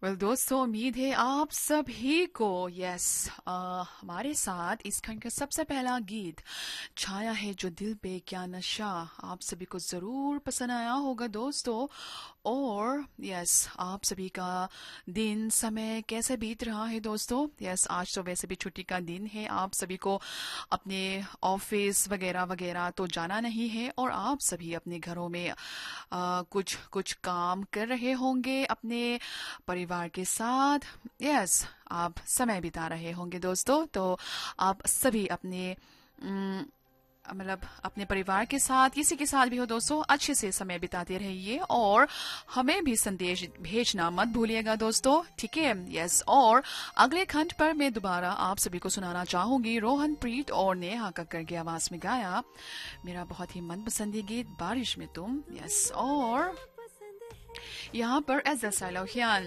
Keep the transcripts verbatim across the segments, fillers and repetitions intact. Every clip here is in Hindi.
वेल well, दोस्तों, उम्मीद है आप सभी को यस हमारे साथ इस खंड का सबसे पहला गीत छाया है जो दिल पे क्या नशा आप सभी को जरूर पसंद आया होगा दोस्तों। और यस आप सभी का दिन समय कैसे बीत रहा है दोस्तों। यस आज तो वैसे भी छुट्टी का दिन है, आप सभी को अपने ऑफिस वगैरह वगैरह तो जाना नहीं है और आप सभी अपने घरों में आ, कुछ कुछ काम कर रहे होंगे अपने परिवार के साथ। यस आप समय बिता रहे होंगे दोस्तों। तो आप सभी अपने अम, मतलब अपने परिवार के साथ किसी के साथ भी हो दोस्तों, अच्छे से समय बिताते रहिए और हमें भी संदेश भेजना मत भूलिएगा दोस्तों, ठीक है। यस और अगले खंड पर मैं दोबारा आप सभी को सुनाना चाहूंगी रोहन प्रीत और नेहा कक्कर की आवाज में गाया मेरा बहुत ही मनपसंद गीत बारिश में तुम। यस और यहाँ पर ऐसा साइलोहियन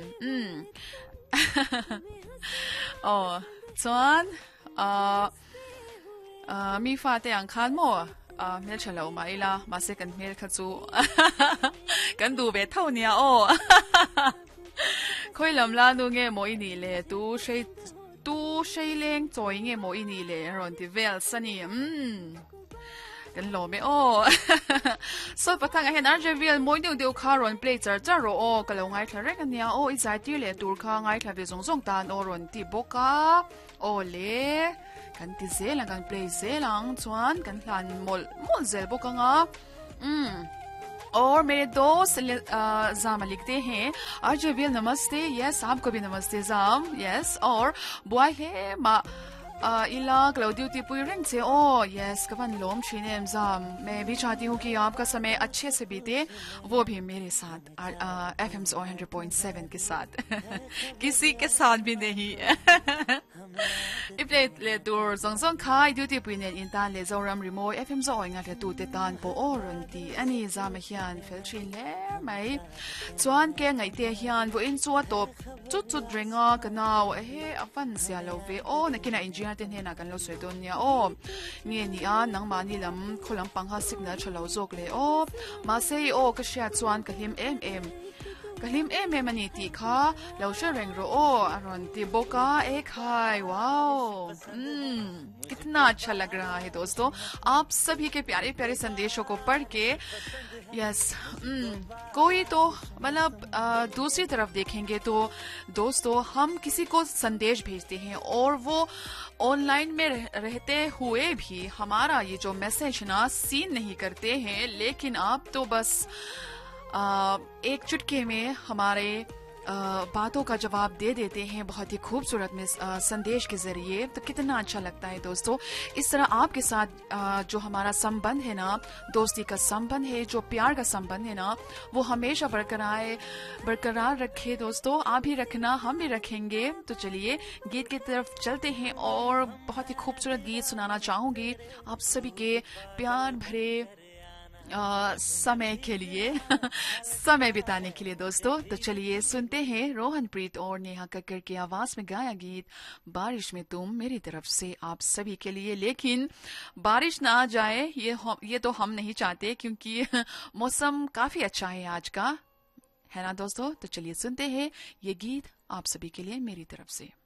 oh Tuan uh uh mi fate ang kan mo uh mel chalo ma ila ma second mel khatsu kan du be thau nia o khoi lam la nu nge mo ini le tu shei tu shei leng choi nge mo ini le ron ti vel sani umกันโลไม่โอ้ส่วนประทังเห็นอาร์เจวิลมวยเดียวเดียวคารอนเพลย์เจอร์จ้าโรโอก็เลยง่ายทะเลกันเนี่ยโอ้อีใจที่เลยตูร์ข้าง่ายทะเลส่งส่งตาโอรอนที่บกาโอเล่กันที่เซลังกันเพลย์เซลังชวนกันหลานมอลมอลเซลบกงาอืมऔर मेरे दोस्त जाम लिखते हैं आर्जविल नमस्ते। यस आपको भी नमस्ते जाम। यस और बुआ है मा इला क्लाउडियो टिपुई रिंग से ओ यस कवन लोम श्रीनेम जाम। मैं भी चाहती हूँ कि आपका समय अच्छे से बीते, वो भी मेरे साथ F M O hundred point seven के साथ किसी के साथ भी नहीं इप्ले ले दूर जोंग जोंग खाई ड्यूटी पुइने इंतान ले जोरम रिमो एफ एम ओ इंगा ले तू ते तान पो ओरंती अनि जाम हियान फिल्ट्रिन ले mai chuan ke ngai te hian vo in chu to chu chu dringa kanao he afan sia lo ve o nakina engineer ten he na kan lo soi don nia o nge ni a nang ma ni lam kholam pangha signal chalo jok le o ma sei o ka sha chuan ka him em em kalim em em ani ti kha lo sha reng ro o aron ti boka e khai wow कितना अच्छा लग रहा है दोस्तों आप सभी के प्यारे प्यारे संदेशों को पढ़ के। यस कोई तो मतलब दूसरी तरफ देखेंगे तो दोस्तों हम किसी को संदेश भेजते हैं और वो ऑनलाइन में रह, रहते हुए भी हमारा ये जो मैसेज ना सीन नहीं करते हैं, लेकिन आप तो बस आ, एक चुटके में हमारे बातों का जवाब दे देते हैं बहुत ही खूबसूरत में संदेश के जरिए। तो कितना अच्छा लगता है दोस्तों। इस तरह आपके साथ जो हमारा संबंध है ना, दोस्ती का संबंध है, जो प्यार का संबंध है ना, वो हमेशा बरकरार बरकरार रखे दोस्तों। आप भी रखना, हम भी रखेंगे। तो चलिए गीत की तरफ चलते हैं और बहुत ही खूबसूरत गीत सुनाना चाहूंगी आप सभी के प्यार भरे आ, समय के लिए समय बिताने के लिए दोस्तों। तो चलिए सुनते हैं रोहन प्रीत और नेहा कक्कर की आवाज में गाया गीत बारिश में तुम मेरी तरफ से आप सभी के लिए। लेकिन बारिश ना आ जाए ये ये तो हम नहीं चाहते, क्योंकि मौसम काफी अच्छा है आज का, है ना दोस्तों। तो चलिए सुनते हैं ये गीत आप सभी के लिए मेरी तरफ से।